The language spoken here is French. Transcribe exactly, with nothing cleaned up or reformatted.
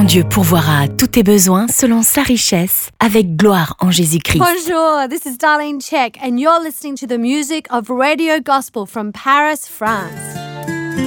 Dieu pourvoira à tous tes besoins selon sa richesse, avec gloire en Jésus-Christ. Bonjour, this is Darlene Check, and you're listening to the music of Radio Gospel from Paris, France.